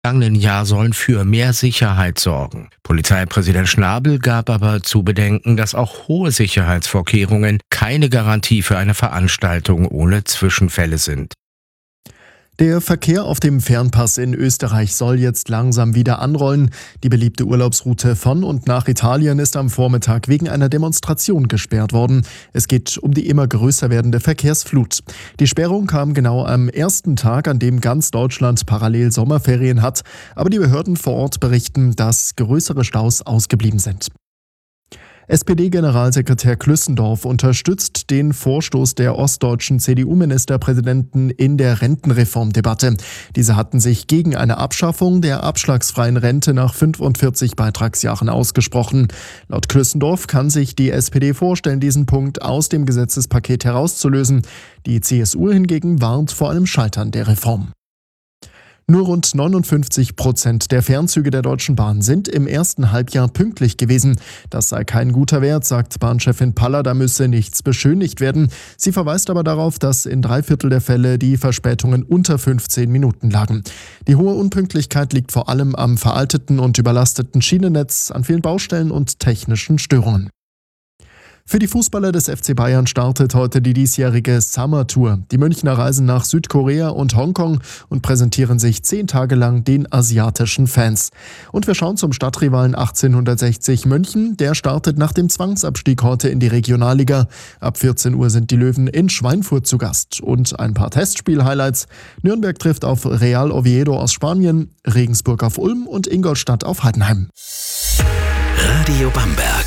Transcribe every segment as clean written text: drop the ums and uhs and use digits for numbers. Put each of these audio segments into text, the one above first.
vergangenen Jahr sollen für mehr Sicherheit sorgen. Polizeipräsident Schnabel gab aber zu bedenken, dass auch hohe Sicherheitsvorkehrungen keine Garantie für eine Veranstaltung ohne Zwischenfälle sind. Der Verkehr auf dem Fernpass in Österreich soll jetzt langsam wieder anrollen. Die beliebte Urlaubsroute von und nach Italien ist am Vormittag wegen einer Demonstration gesperrt worden. Es geht um die immer größer werdende Verkehrsflut. Die Sperrung kam genau am ersten Tag, an dem ganz Deutschland parallel Sommerferien hat. Aber die Behörden vor Ort berichten, dass größere Staus ausgeblieben sind. SPD-Generalsekretär Klüssendorf unterstützt den Vorstoß der ostdeutschen CDU-Ministerpräsidenten in der Rentenreformdebatte. Diese hatten sich gegen eine Abschaffung der abschlagsfreien Rente nach 45 Beitragsjahren ausgesprochen. Laut Klüssendorf kann sich die SPD vorstellen, diesen Punkt aus dem Gesetzespaket herauszulösen. Die CSU hingegen warnt vor einem Scheitern der Reform. Nur rund 59% der Fernzüge der Deutschen Bahn sind im ersten Halbjahr pünktlich gewesen. Das sei kein guter Wert, sagt Bahnchefin Paller, da müsse nichts beschönigt werden. Sie verweist aber darauf, dass in 3/4 der Fälle die Verspätungen unter 15 Minuten lagen. Die hohe Unpünktlichkeit liegt vor allem am veralteten und überlasteten Schienennetz, an vielen Baustellen und technischen Störungen. Für die Fußballer des FC Bayern startet heute die diesjährige Summer Tour. Die Münchner reisen nach Südkorea und Hongkong und präsentieren sich 10 Tage lang den asiatischen Fans. Und wir schauen zum Stadtrivalen 1860 München. Der startet nach dem Zwangsabstieg heute in die Regionalliga. Ab 14 Uhr sind die Löwen in Schweinfurt zu Gast. Und ein paar Testspiel-Highlights. Nürnberg trifft auf Real Oviedo aus Spanien, Regensburg auf Ulm und Ingolstadt auf Heidenheim. Radio Bamberg.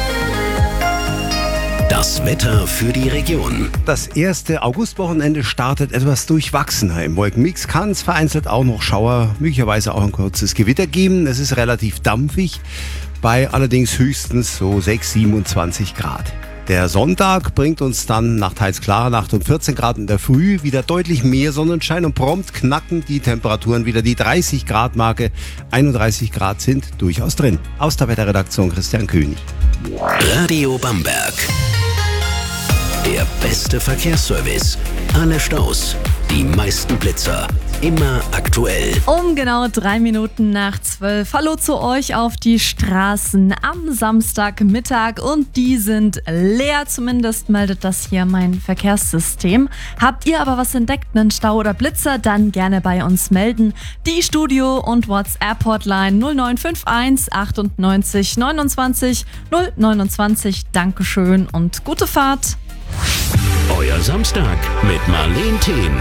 Das Wetter für die Region. Das erste Augustwochenende startet etwas durchwachsener. Im Wolkenmix kann es vereinzelt auch noch Schauer, möglicherweise auch ein kurzes Gewitter geben. Es ist relativ dampfig, bei allerdings höchstens so 27 Grad. Der Sonntag bringt uns dann nach teils klarer Nacht und 14 Grad in der Früh wieder deutlich mehr Sonnenschein und prompt knacken die Temperaturen wieder die 30 Grad Marke. 31 Grad sind durchaus drin. Aus der Wetterredaktion Christian König. Radio Bamberg. Der beste Verkehrsservice. Alle Staus, die meisten Blitzer. Immer aktuell. Um genau 3 Minuten nach 12. Hallo zu euch auf die Straßen am Samstagmittag und die sind leer. Zumindest meldet das hier mein Verkehrssystem. Habt ihr aber was entdeckt, einen Stau oder Blitzer, dann gerne bei uns melden. Die Studio- und WhatsApp-Hotline 0951 98 29 029. Dankeschön und gute Fahrt. Euer Samstag mit Marleen Thien.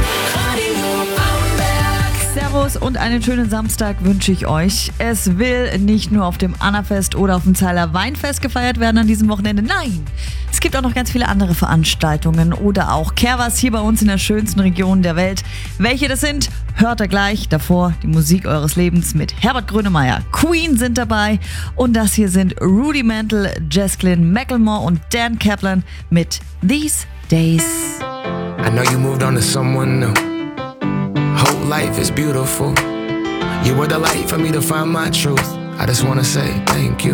Servus und einen schönen Samstag wünsche ich euch. Es will nicht nur auf dem Annafest oder auf dem Zeiler Weinfest gefeiert werden an diesem Wochenende. Nein, es gibt auch noch ganz viele andere Veranstaltungen oder auch Kehrwas hier bei uns in der schönsten Region der Welt. Welche das sind, hört ihr gleich. Davor die Musik eures Lebens mit Herbert Grönemeyer. Queen sind dabei und das hier sind Rudimental, Jacqueline McLemore und Dan Kaplan mit These Days. I know you moved on to someone new. Whole life is beautiful. You were the light for me to find my truth. I just wanna say thank you.